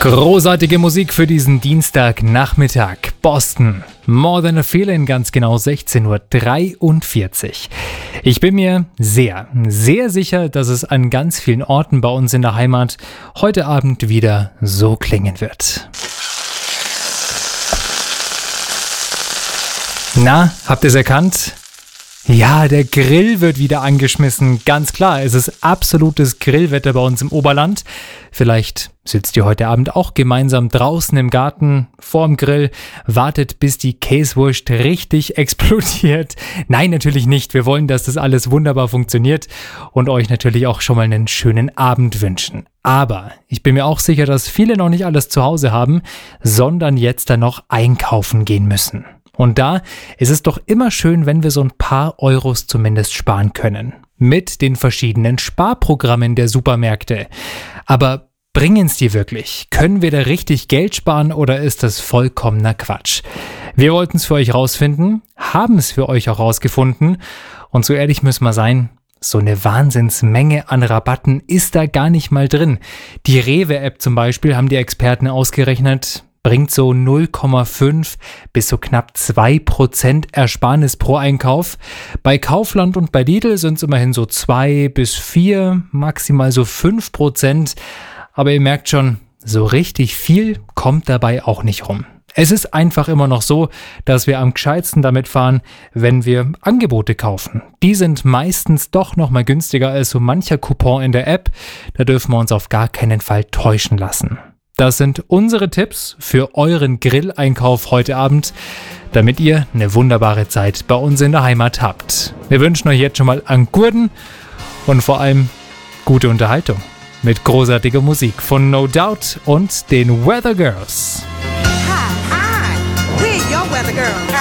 Großartige Musik für diesen Dienstagnachmittag. Boston, More Than a Feeling, ganz genau 16:43 Uhr. Ich bin mir sehr, sehr sicher, dass es an ganz vielen Orten bei uns in der Heimat heute Abend wieder so klingen wird. Na, habt ihr es erkannt? Ja, der Grill wird wieder angeschmissen. Ganz klar, es ist absolutes Grillwetter bei uns im Oberland. Vielleicht sitzt ihr heute Abend auch gemeinsam draußen im Garten vorm Grill, wartet, bis die Käsewurst richtig explodiert. Nein, natürlich nicht. Wir wollen, dass das alles wunderbar funktioniert und euch natürlich auch schon mal einen schönen Abend wünschen. Aber ich bin mir auch sicher, dass viele noch nicht alles zu Hause haben, sondern jetzt dann noch einkaufen gehen müssen. Und da ist es doch immer schön, wenn wir so ein paar Euros zumindest sparen können. Mit den verschiedenen Sparprogrammen der Supermärkte. Aber bringen's die wirklich? Können wir da richtig Geld sparen oder ist das vollkommener Quatsch? Wir wollten es für euch rausfinden, haben es für euch auch rausgefunden. Und so ehrlich müssen wir sein, so eine Wahnsinnsmenge an Rabatten ist da gar nicht mal drin. Die Rewe-App zum Beispiel, haben die Experten ausgerechnet, bringt so 0,5 bis so knapp 2% Ersparnis pro Einkauf. Bei Kaufland und bei Lidl sind es immerhin so 2 bis 4, maximal so 5%. Aber ihr merkt schon, so richtig viel kommt dabei auch nicht rum. Es ist einfach immer noch so, dass wir am gescheitsten damit fahren, wenn wir Angebote kaufen. Die sind meistens doch noch mal günstiger als so mancher Coupon in der App. Da dürfen wir uns auf gar keinen Fall täuschen lassen. Das sind unsere Tipps für euren Grilleinkauf heute Abend, damit ihr eine wunderbare Zeit bei uns in der Heimat habt. Wir wünschen euch jetzt schon mal an Gurden und vor allem gute Unterhaltung mit großartiger Musik von No Doubt und den Weather Girls. Hi, we're your Weather Girls.